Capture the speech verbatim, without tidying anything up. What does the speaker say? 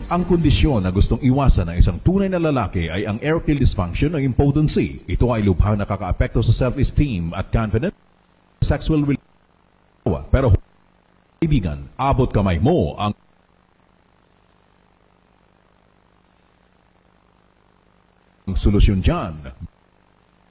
Ang kondisyon na gustong iwasan ng isang tunay na lalaki ay ang erectile dysfunction o impotency. Ito ay lubhang nakakaapekto sa self-esteem at confidence, sexual will. Pero kaibigan, abot kamay mo ang solusyon dyan.